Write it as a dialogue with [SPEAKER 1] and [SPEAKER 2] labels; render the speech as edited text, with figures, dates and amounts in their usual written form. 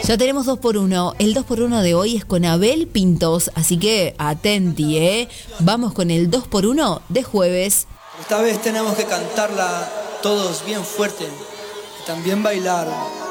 [SPEAKER 1] Ya tenemos 2x1. El 2x1 de hoy es con Abel Pintos, así que atenti, ¿eh? Vamos con el 2x1 de jueves.
[SPEAKER 2] Esta vez tenemos que cantarla todos bien fuerte y también bailar.